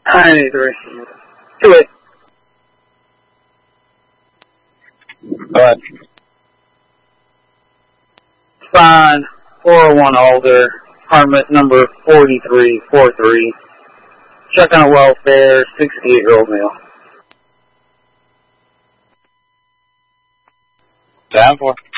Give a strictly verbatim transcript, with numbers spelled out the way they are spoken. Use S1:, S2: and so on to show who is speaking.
S1: nine eighty-three. Two eight.
S2: Go ahead.
S1: Sign four oh one Alder, apartment number forty-three forty-three. Check on welfare, sixty-eight-year-old male.
S2: Down for.